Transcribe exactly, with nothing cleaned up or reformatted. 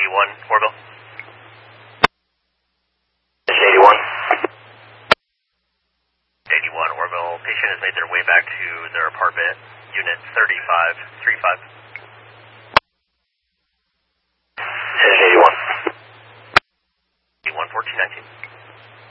eighty-one, Orville. eighty-one. eighty-one, Orville. Patient has made their way back to their apartment, unit thirty-five thirty-five. eighty-one. eighty-one, fourteen nineteen.